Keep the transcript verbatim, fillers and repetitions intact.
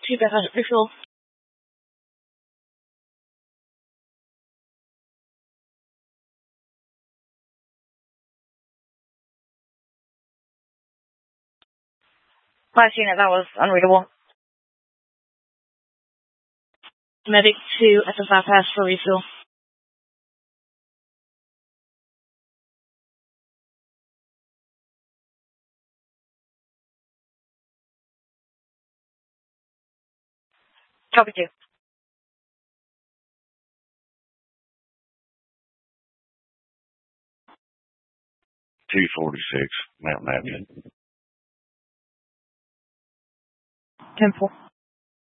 Two back on refill. Last unit, that was unreadable. Medic to S S I pass for refill. Copy two. two forty-six, Mountain Avenue. ten four.